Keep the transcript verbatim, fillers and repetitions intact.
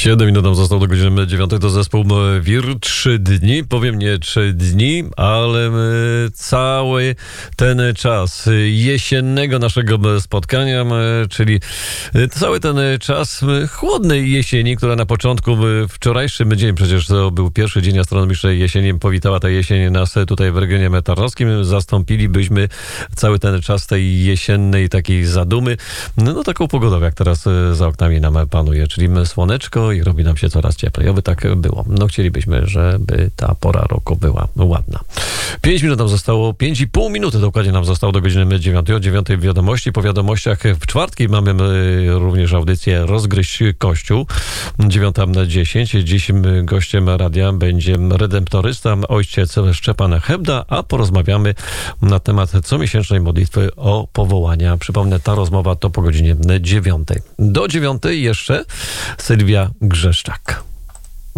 siedem minut nam zostało do godziny dziewiątej. To zespół Wir. Trzy dni, powiem nie trzy dni, ale cały ten czas jesiennego naszego spotkania, czyli cały ten czas chłodnej jesieni, która na początku, wczorajszym dzień, przecież to był pierwszy dzień astronomicznej jesieni, powitała ta jesień nas tutaj w regionie tarnowskim. Zastąpilibyśmy cały ten czas tej jesiennej takiej zadumy, no taką pogodą, jak teraz za oknami nam panuje, czyli słoneczko i robi nam się coraz cieplej. Oby tak było. No chcielibyśmy, żeby ta pora roku była ładna. Pięć minut nam zostało, pięć i pół minuty dokładnie nam zostało do godziny dziewiątej. O dziewiątej wiadomości. Po wiadomościach w czwartki mamy również audycję Rozgryźć Kościół. dziewiąta dziesięć. Dziś gościem radia będzie redemptorysta ojciec Szczepan Hebda, a porozmawiamy na temat comiesięcznej modlitwy o powołania. Przypomnę, ta rozmowa to po godzinie dziewiątej. Do dziewiątej jeszcze Sylwia Grzeszczak.